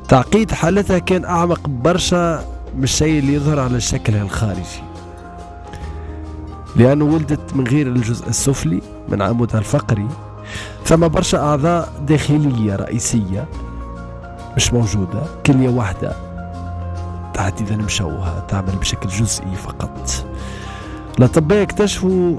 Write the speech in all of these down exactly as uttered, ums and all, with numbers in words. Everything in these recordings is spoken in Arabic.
تعقيد حالتها كان أعمق برشا من الشيء اللي يظهر على شكلها الخارجي، لأنه ولدت من غير الجزء السفلي من عمودها الفقري. ثم برشا أعضاء داخلية رئيسية مش موجودة، كلية واحدة تحديدا مشوهة تعمل بشكل جزئي فقط. الأطباء اكتشفوا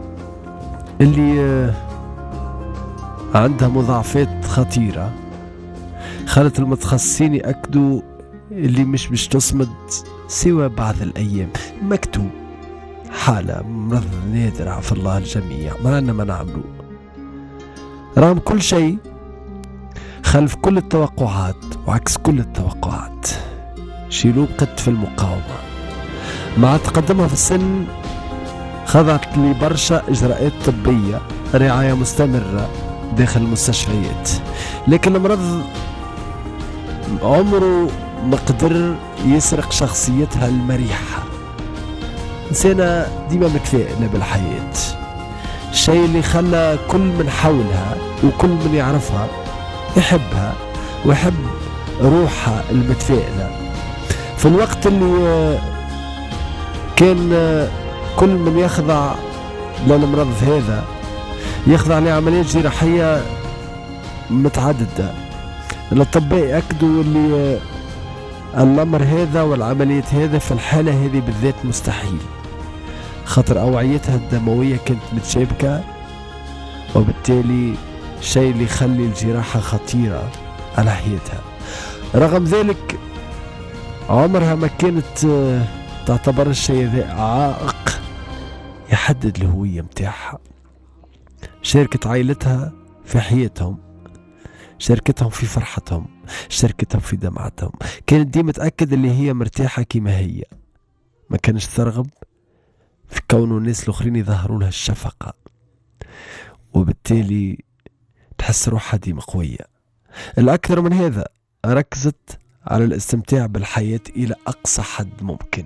اللي عندها مضاعفات خطيرة، خلت المتخصصين يأكدوا اللي مش مش تصمد سوى بعض الأيام. مكتوب حالة مرض نادر عفى الله الجميع، ما عنا ما نعملوا. رغم كل شيء، خلف كل التوقعات وعكس كل التوقعات، شيلو قد في المقاومة. مع تقدمها في السن خضعت لبرشا إجراءات طبية، رعاية مستمرة داخل المستشفيات، لكن المرض عمره ما قدر يسرق شخصيتها المريحة. إنسانة ديما متفائلة بالحياة، الشيء اللي خلى كل من حولها وكل من يعرفها يحبها ويحب روحها المتفائلة. في الوقت اللي كان كل من يخضع للمرض هذا يخضع لعمليات جراحية متعددة، الأطباء يأكدوا اللي الأمر هذا والعمليات هذا في الحالة هذه بالذات مستحيل، خاطر أوعيتها الدموية كانت متشابكة، وبالتالي شيء اللي يخلي الجراحة خطيرة على حياتها. رغم ذلك عمرها ما كانت تعتبر الشيء ذا عائق يحدد الهوية متاعها. شاركت عائلتها في حياتهم، شاركتهم في فرحتهم، شاركتهم في دمعتهم، كانت ديما تأكد اللي هي مرتاحة كما هي، ما كانش ترغب في كون الناس الآخرين يظهروا لها الشفقة، وبالتالي تحس روحها ديما قوية. الأكثر من هذا ركزت على الاستمتاع بالحياة إلى أقصى حد ممكن.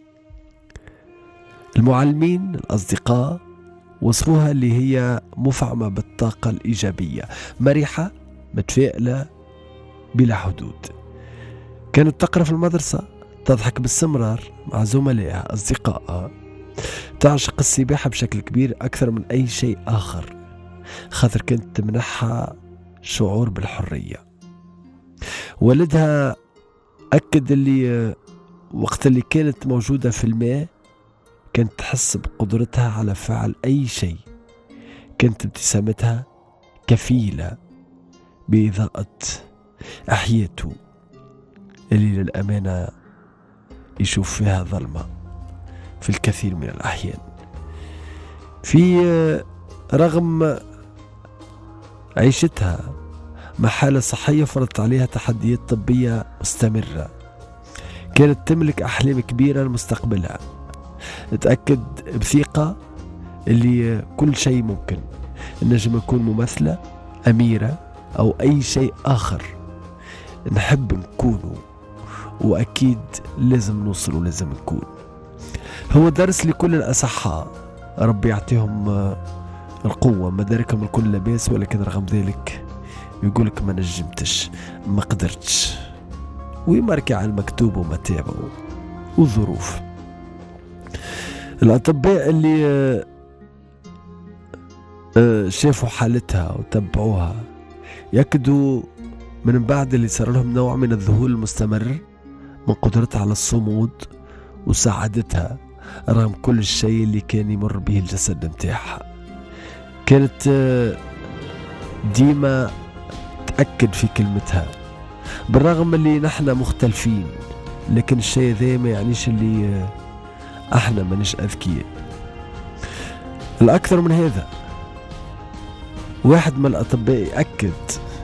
المعلمين الأصدقاء وصفوها اللي هي مفعمة بالطاقة الإيجابية، مرحة متفائلة بلا حدود. كانت تقرأ في المدرسة، تضحك باستمرار مع زملائها أصدقائها، تعشق السباحة بشكل كبير أكثر من أي شيء آخر، خاطر كانت تمنحها شعور بالحرية. والدها أكد اللي وقت اللي كانت موجودة في الماء كانت تحس بقدرتها على فعل أي شيء، كانت ابتسامتها كفيلة بإضاءة أحياته اللي للأمانة يشوف فيها ظلمة في الكثير من الأحيان. في رغم عيشتها مع حالة صحية فرضت عليها تحديات طبية مستمرة، كانت تملك أحلام كبيرة لمستقبلها، تأكد بثقة اللي كل شيء ممكن، نجم يكون ممثلة، أميرة، أو أي شيء آخر نحب نكونه، وأكيد لازم نوصل ولازم نكون. هو درس لكل الأصحاء، ربي يعطيهم القوة، مداركهم الكل لباس، ولكن رغم ذلك يقولك ما نجمتش، ما قدرتش، ويماركي على المكتوب ومتابعه والظروف. الأطباء اللي شافوا حالتها وتبعوها يأكدوا من بعد اللي صار لهم نوع من الذهول المستمر من قدرتها على الصمود وسعادتها رغم كل الشيء اللي كان يمر به الجسد متاعها. كانت ديما تأكد في كلمتها، بالرغم اللي نحن مختلفين، لكن الشيء ذا ما يعنيش اللي احنا منش اذكياء. الاكثر من هذا، واحد من الاطباء يأكد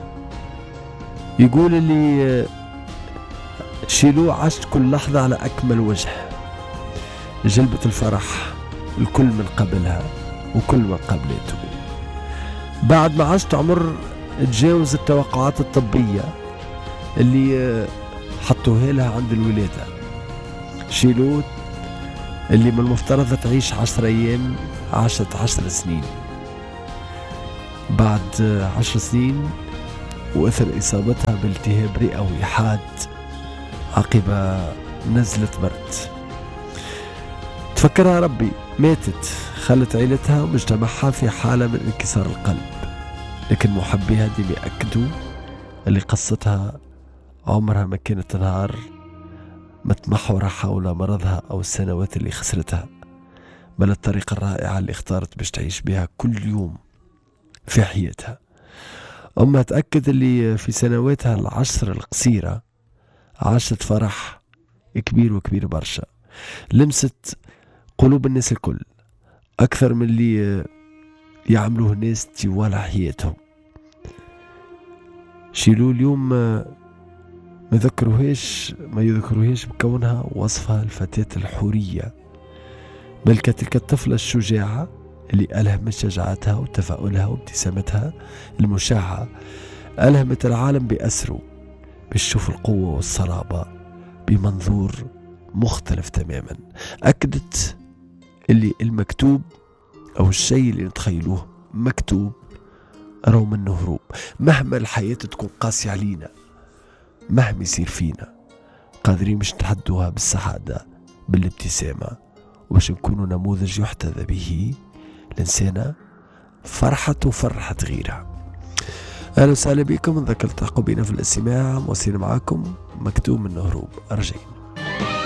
يقول اللي شيلو عشت كل لحظة على اكمل وجه، جلبت الفرح الكل من قبلها وكل من قبلته. بعد ما عشت عمر تجاوز التوقعات الطبية اللي حطوها لها عند الولادة. شيلو اللي من المفترض تعيش عشر أيام عاشت عشر سنين. بعد عشر سنين وأثر إصابتها بالتهاب رئوي حاد عقب نزلة برد. تفكرها ربي ماتت، خلت عيلتها ومجتمعها في حالة من انكسار القلب، لكن محبيها دي بيأكدوا اللي قصتها عمرها ما كانت تنهار متمحورة حول مرضها أو السنوات اللي خسرتها، بل الطريقة الرائعة اللي اختارت باش تعيش بها كل يوم في حياتها. أمها تأكد اللي في سنواتها العشر القصيرة عاشت فرح كبير وكبير برشا، لمست قلوب الناس الكل أكثر من اللي يعملوه الناس طوال حياتهم. شيلوا اليوم ما يذكروهاش ما يذكروهاش بكونها وصفها الفتاة الحورية، بل كتلك الطفلة الشجاعة اللي ألهمت شجاعتها وتفاؤلها وابتسامتها المشعة، ألهمت العالم بأسره بتشوف القوة والصلابة بمنظور مختلف تماما. أكدت اللي المكتوب أو الشيء اللي نتخيلوه مكتوب راهو منه هروب، مهما الحياة تكون قاسية علينا، مهما يصير فينا قادرين باش نتحدوها بالسعادة بالابتسامة، وباش نكونوا نموذج يحتذى به الإنسانة فرحت وفرحت غيرها. أهلا وسهلا بكم، نذكر تلتقوا بنا في الاستماع، موصلين معاكم مكتوب منه هروب. أرجين.